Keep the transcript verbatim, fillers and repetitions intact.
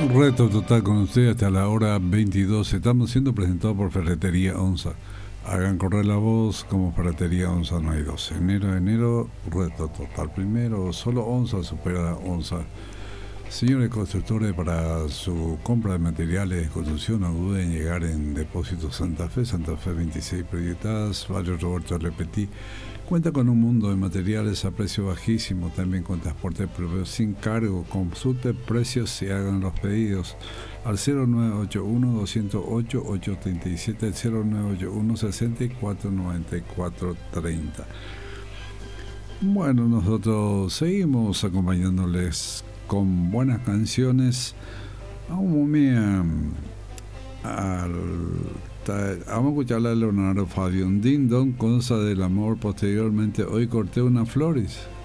Un reto total con ustedes hasta la hora veintidós. Estamos siendo presentados por Ferretería Onza. Hagan correr la voz, como Ferretería Onza no hay dos. Enero a enero, reto total. Primero, solo Onza supera a Onza. Señores constructores, para su compra de materiales de construcción, no duden en llegar en Depósito Santa Fe, Santa Fe veintiséis proyectadas, Barrio Roberto Repetí. Cuenta con un mundo de materiales a precio bajísimo, también con transporte propio sin cargo. Consulte precios y hagan los pedidos al cero nueve ocho uno, dos cero ocho, ocho tres siete, cero nueve ocho uno, seis cuatro nueve cuatro tres cero. Bueno, nosotros seguimos acompañándoles con buenas canciones. Vamos a, vamos a escucharle a Leonardo Fabio, un Ding Dong, cosa del amor. Posteriormente, hoy corté unas flores.